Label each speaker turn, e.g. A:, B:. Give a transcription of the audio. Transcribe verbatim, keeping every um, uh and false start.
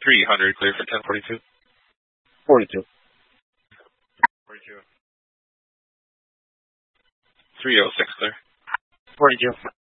A: three hundred, clear for ten forty-two.
B: forty-two.
A: forty-two. three oh six, clear.
B: forty-two.